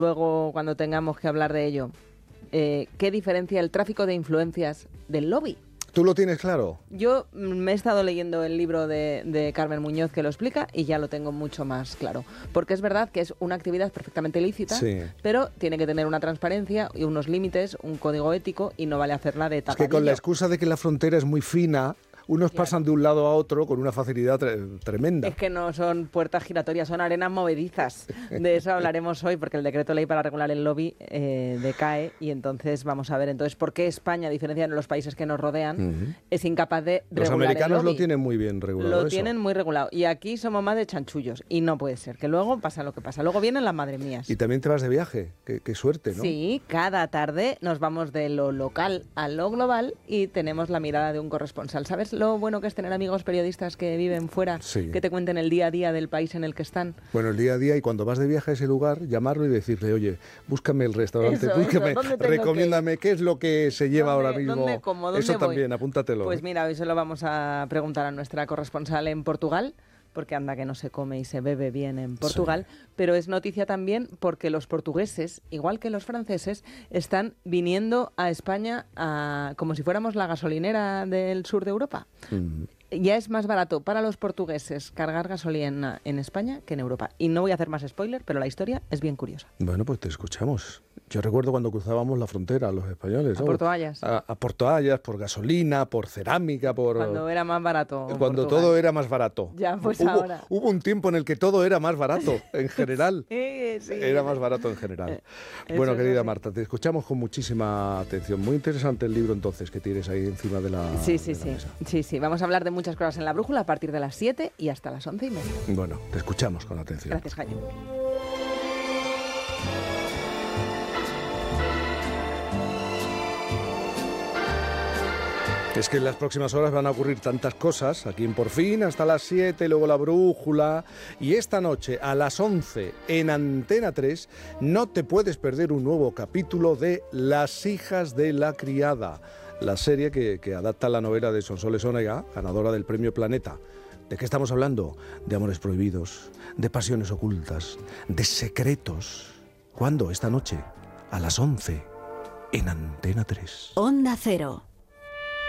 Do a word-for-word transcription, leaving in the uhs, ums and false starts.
luego cuando tengamos que hablar de ello. Eh, ¿Qué diferencia el tráfico de influencias del lobby? ¿Tú lo tienes claro? Yo me he estado leyendo el libro de, de Carmen Muñoz que lo explica y ya lo tengo mucho más claro. Porque es verdad que es una actividad perfectamente lícita, sí, pero tiene que tener una transparencia y unos límites, un código ético, y no vale hacerla de tapadillo. Es que con la excusa de que la frontera es muy fina, unos claro. pasan de un lado a otro con una facilidad tre tremenda. Es que no son puertas giratorias, son arenas movedizas. De eso hablaremos hoy, porque el decreto ley para regular el lobby eh, decae, y entonces vamos a ver entonces por qué España, a diferencia de los países que nos rodean, uh-huh. es incapaz de regular el lobby. Los americanos lo tienen muy bien regulado. Lo eso. tienen muy regulado. Y aquí somos más de chanchullos. Y no puede ser, que luego pasa lo que pasa. Luego vienen las madres mías. Y también te vas de viaje. Qué, qué suerte, ¿no? Sí, cada tarde nos vamos de lo local a lo global y tenemos la mirada de un corresponsal. ¿Sabes lo bueno que es tener amigos periodistas que viven fuera, sí. que te cuenten el día a día del país en el que están? Bueno, el día a día, y cuando vas de viaje a ese lugar, llamarlo y decirle, oye, búscame el restaurante, eso, búscame, eso. recomiéndame qué es lo que se lleva ¿Dónde, ahora mismo. ¿dónde como, dónde eso voy? También, apúntatelo. Pues ¿eh? mira, hoy se lo vamos a preguntar a nuestra corresponsal en Portugal, porque anda que no se come y se bebe bien en Portugal, sí. pero es noticia también porque los portugueses, igual que los franceses, están viniendo a España a, como si fuéramos la gasolinera del sur de Europa. Mm. Ya es más barato para los portugueses cargar gasolina en España que en Europa. Y no voy a hacer más spoiler, pero la historia es bien curiosa. Bueno, pues te escuchamos. Yo recuerdo cuando cruzábamos la frontera, los españoles. A Porto Ayas. A, a Porto Ayas, por gasolina, por cerámica, por... Cuando era más barato. Cuando Portugal. Todo era más barato. Ya, pues hubo, ahora. Hubo un tiempo en el que todo era más barato, en general. sí, sí. Era más barato en general. Eh, bueno, querida Marta, te escuchamos con muchísima atención. Muy interesante el libro, entonces, que tienes ahí encima de la Sí, sí, de la sí. mesa. Sí, sí. Vamos a hablar de muchas cosas en la brújula a partir de las siete y hasta las once y media. Bueno, te escuchamos con atención. Gracias, Jaime. Es que en las próximas horas van a ocurrir tantas cosas, aquí en Por Fin, hasta las siete, luego la brújula, y esta noche a las once en Antena tres no te puedes perder un nuevo capítulo de Las hijas de la criada, la serie que, que adapta la novela de Sonsoles Onega, ganadora del Premio Planeta. ¿De qué estamos hablando? De amores prohibidos, de pasiones ocultas, de secretos. ¿Cuándo? Esta noche, a las once, en Antena tres. Onda Cero.